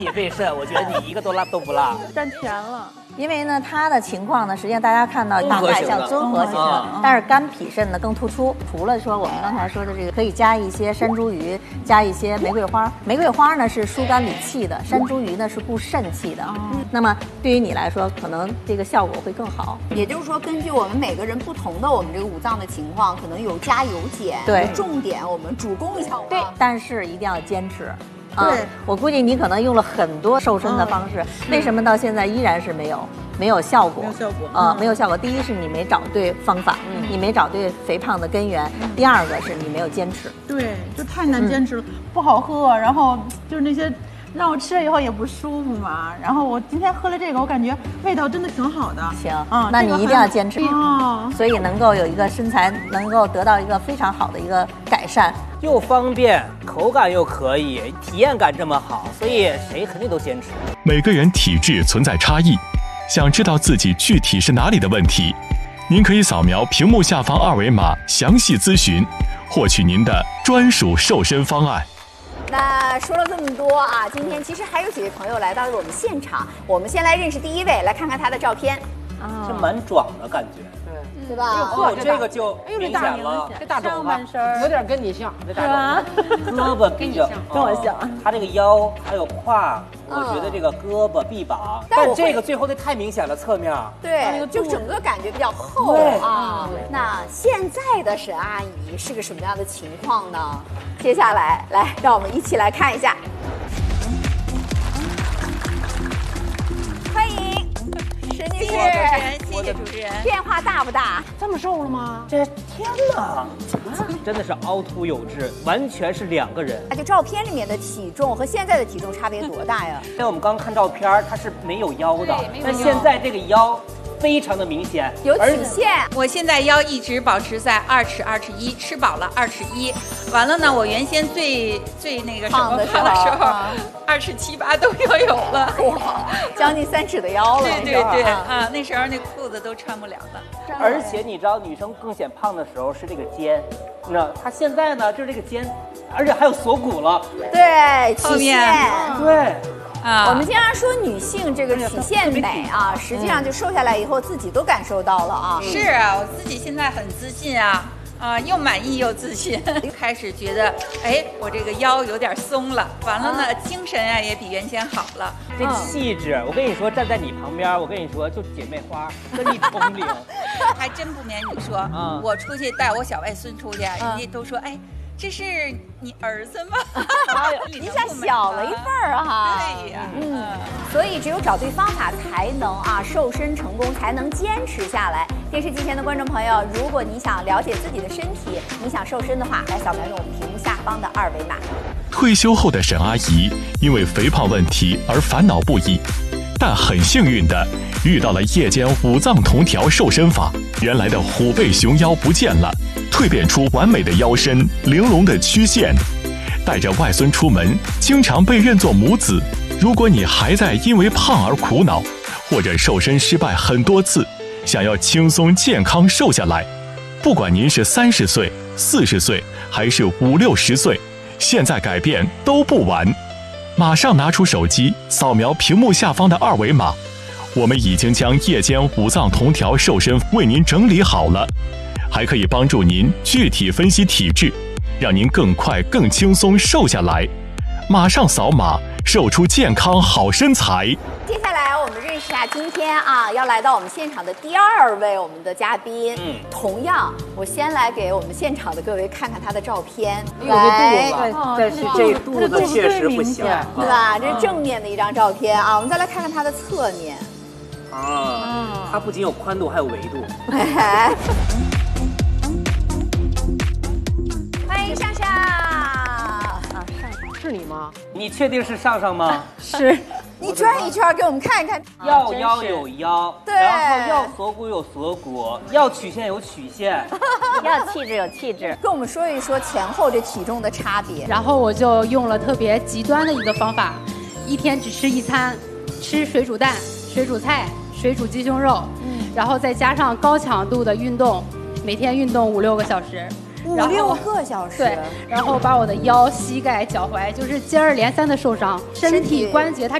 也备肾，我觉得你一个都不落。 占全了。 因为呢，他的情况呢，实际上大家看到大概像综合型的，但是肝脾肾呢更突出。除了说我们刚才说的这个，可以加一些山茱萸，加一些玫瑰花。玫瑰花呢是疏肝理气的，山茱萸呢是固肾气的。那么对于你来说，可能这个效果会更好。 也就是说，根据我们每个人不同的我们这个五脏的情况，可能有加有减。 对， 重点我们主攻一下。 对，但是一定要坚持。对，我估计你可能用了很多瘦身的方式，为什么到现在依然是没有效果？没有效果。第一是你没找对方法，你没找对肥胖的根源；第二个是你没有坚持。 对，就太难坚持了，不好喝，然后就是那些让我吃了以后也不舒服嘛。然后我今天喝了这个，我感觉味道真的挺好的。 行，那你一定要坚持所以能够有一个身材，能够得到一个非常好的一个改善。 又方便，口感又可以，体验感这么好，所以谁肯定都坚持。 每个人体质存在差异，想知道自己具体是哪里的问题，您可以扫描屏幕下方二维码详细咨询，获取您的专属瘦身方案。 那说了这么多啊，今天其实还有几位朋友来到了我们现场，我们先来认识第一位，来看看他的照片。 这蛮壮的感觉。 对吧？ 哦，这个就明显了， 这大肘子有点跟你像， 这大肘子，胳膊比较跟我像。 他这个腰还有胯，我觉得这个胳膊臂膀，但这个最后的太明显了，侧面。 对，就整个感觉比较厚啊。那现在的沈阿姨是个什么样的情况呢？接下来，让我们一起来看一下。欢迎沈女士， 谢谢主持人。 变化大不大？ 这么瘦了吗？ 这天哪，真的是凹凸有致，完全是两个人。 就照片里面的体重和现在的体重差别多大呀？ 因为我们刚看照片，它是没有腰的，但现在这个腰非常的明显， 有曲线。 我现在腰一直保持在2尺21，吃饱了2尺1。完了呢，我原先最那个什么胖的时候，2尺7、8都有了， 将近3尺的腰了。 对啊，那时候那裤子都穿不了了。 而且你知道，女生更显胖的时候是这个肩，你知道，她现在呢就是这个肩，而且还有锁骨了。 对，曲线。 对。 我们经常说女性这个曲线美啊，实际上就瘦下来以后自己都感受到了啊。 是啊，我自己现在很自信啊。又满意又自信，开始觉得，哎，我这个腰有点松了，完了呢，精神啊也比原先好了。 这气质，我跟你说，站在你旁边，我跟你说，就姐妹花跟你同龄， 还真不瞒你说，我出去带我小外孙出去，人家都说，哎。这是你儿子吗？ 一下小了一份儿哈。 对呀， 所以只有找对方法才能瘦身成功，才能坚持下来。电视机前的观众朋友，如果你想了解自己的身体，你想瘦身的话，来扫描我们屏幕下方的2维码。 退休后的沈阿姨因为肥胖问题而烦恼不已，但很幸运的遇到了夜间5脏同调瘦身法，原来的虎背熊腰不见了，蜕变出完美的腰身、玲珑的曲线。带着外孙出门，经常被认作母子。如果你还在因为胖而苦恼，或者瘦身失败很多次，想要轻松健康瘦下来，不管您是30岁、40岁还是50、60岁，现在改变都不晚。马上拿出手机，扫描屏幕下方的2维码，我们已经将夜间5脏同调瘦身为您整理好了，还可以帮助您具体分析体质，让您更快更轻松瘦下来。马上扫码，瘦出健康好身材。 接下来我们认识一下今天要来到我们现场的第2位我们的嘉宾。同样，我先来给我们现场的各位看看他的照片。 来，但是这肚子确实不小， 对吧？这是正面的一张照片啊。我们再来看看他的侧面。 它不仅有宽度，还有维度。 欢迎上上。 是你吗？ 你确定是上上吗？ 是。你转一圈给我们看一看。 要腰有腰， 对， 然后要锁骨有锁骨，要曲线有曲线， 要气质有气质。 跟我们说一说前后这体重的差别。 然后我就用了特别极端的一个方法，一天只吃1餐，吃水煮蛋、水煮菜、水煮鸡胸肉，然后再加上高强度的运动，每天运动5、6个小时。 然后 5、6个小时。 对，然后把我的腰、膝盖、脚踝就是接二连三的受伤，身体关节它